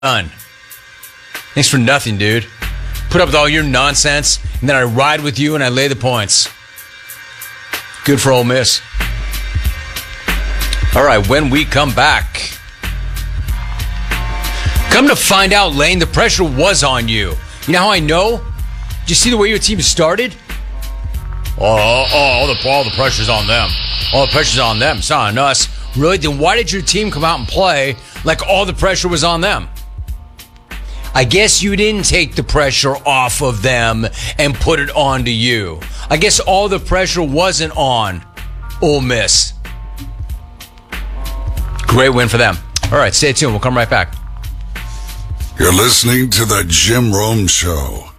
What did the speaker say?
None. Thanks for nothing, dude. Put up with all your nonsense, and then I ride with you and I lay the points. Good for Ole Miss. All right, when we come back, come to find out, Lane, the pressure was on you. You know how I know? Did you see the way your team started? All the pressure's on them. All the pressure's on them. It's not on us. Really? Then why did your team come out and play like all the pressure was on them? I guess you didn't take the pressure off of them and put it onto you. I guess all the pressure wasn't on Ole Miss. Great win for them. All right, stay tuned. We'll come right back. You're listening to The Jim Rome Show.